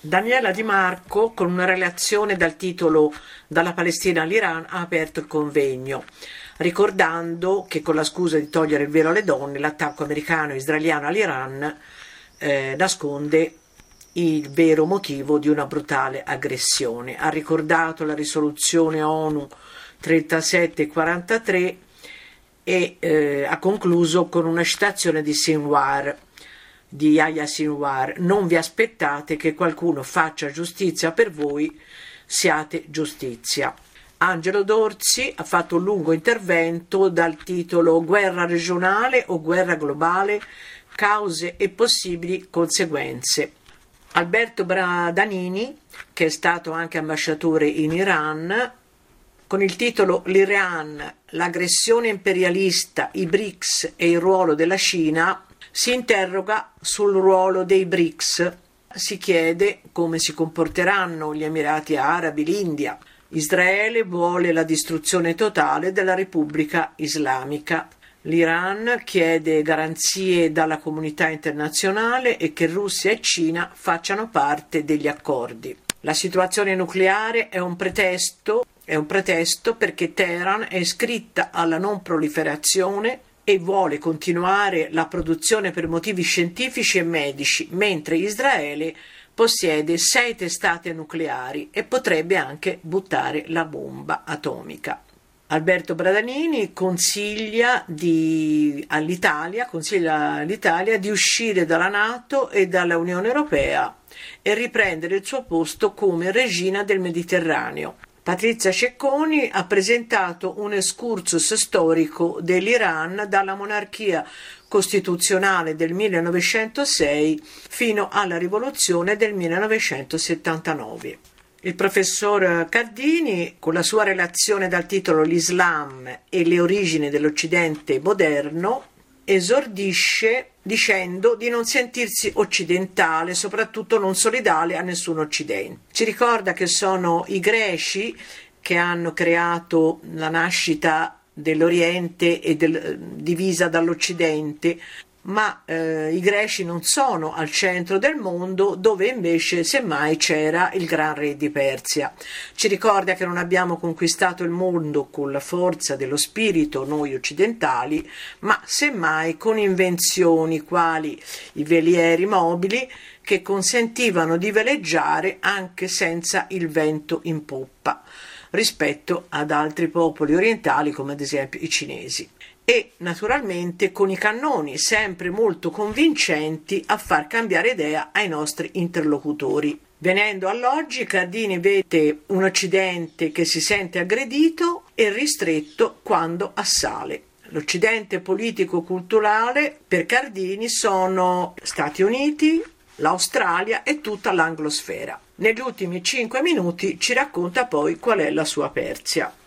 Daniela Di Marco, con una relazione dal titolo "Dalla Palestina all'Iran", ha aperto il convegno, ricordando che con la scusa di togliere il velo alle donne, l'attacco americano e israeliano all'Iran nasconde il vero motivo di una brutale aggressione. Ha ricordato la risoluzione ONU 3743 e ha concluso con una citazione di Yahya Sinwar: "Non vi aspettate che qualcuno faccia giustizia per voi, siate giustizia". Angelo Dorzi ha fatto un lungo intervento dal titolo "Guerra regionale o guerra globale? Cause e possibili conseguenze". Alberto Bradanini, che è stato anche ambasciatore in Iran, con il titolo "L'Iran, l'aggressione imperialista, i BRICS e il ruolo della Cina", si interroga sul ruolo dei BRICS. Si chiede come si comporteranno gli Emirati Arabi, l'India. Israele vuole la distruzione totale della Repubblica Islamica. L'Iran chiede garanzie dalla comunità internazionale e che Russia e Cina facciano parte degli accordi. La situazione nucleare è un pretesto perché Teheran è iscritta alla non proliferazione e vuole continuare la produzione per motivi scientifici e medici, mentre Israele possiede 6 testate nucleari e potrebbe anche buttare la bomba atomica. Alberto Bradanini consiglia all'Italia di uscire dalla NATO e dalla Unione Europea e riprendere il suo posto come regina del Mediterraneo. Patrizia Cecconi ha presentato un excursus storico dell'Iran dalla monarchia costituzionale del 1906 fino alla rivoluzione del 1979. Il professor Cardini, con la sua relazione dal titolo "L'Islam e le origini dell'Occidente moderno", esordisce dicendo di non sentirsi occidentale, soprattutto non solidale a nessun occidente. Ci ricorda che sono i greci che hanno creato la nascita dell'Oriente e divisa dall'Occidente, ma i greci non sono al centro del mondo, dove invece semmai c'era il gran re di Persia. Ci ricorda che non abbiamo conquistato il mondo con la forza dello spirito noi occidentali, ma semmai con invenzioni quali i velieri mobili che consentivano di veleggiare anche senza il vento in poppa, rispetto ad altri popoli orientali come ad esempio i cinesi. E naturalmente con i cannoni sempre molto convincenti a far cambiare idea ai nostri interlocutori. Venendo all'oggi, Cardini vede un Occidente che si sente aggredito e ristretto quando assale. L'Occidente politico-culturale per Cardini sono Stati Uniti, l'Australia e tutta l'anglosfera. Negli ultimi 5 minuti ci racconta poi qual è la sua Persia.